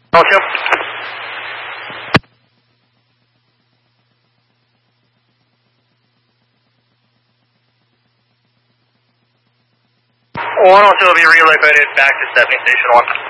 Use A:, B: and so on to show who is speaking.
A: Okay. 102 will be relocated back to 70 Station 1.